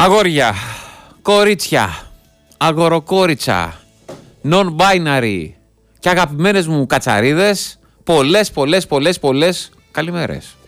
Αγόρια, κορίτσια, αγοροκόριτσα, non-binary και αγαπημένες μου κατσαρίδες, πολλές καλημέρες.